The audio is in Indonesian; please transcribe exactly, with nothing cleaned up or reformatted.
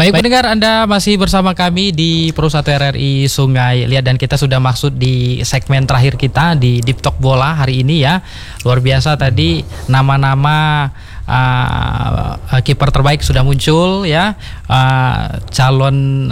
Baik pendengar, Anda masih bersama kami di Pro satu R R I Sungai Liat, dan kita sudah masuk di segmen terakhir kita di Deep Talk Bola hari ini ya. Luar biasa tadi nama-nama uh, kiper terbaik sudah muncul ya, uh, calon